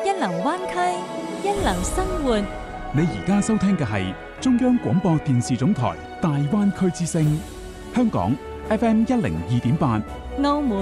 一流灣區，一流生活。 你而家收聽嘅係中央廣播電視總台大灣區之聲，香港 FM102.8， 澳門